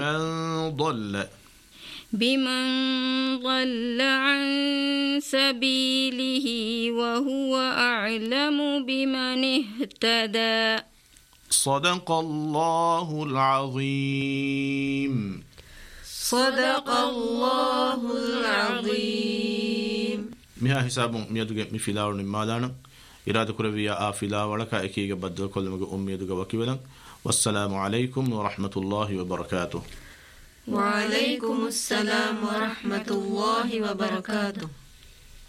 بمن ضل عن سبيله وهو أعلم بمن اهتدى. صدق الله العظيم. صدق الله العظيم. مها حساب ميدوغ مفيلاور نمالان إرادة كروية آفلا ولكا إكيغ بدل كل مغ أميدوغ وكيولا. والسلام عليكم ورحمة الله وبركاته. وعليكم السلام ورحمة الله وبركاته.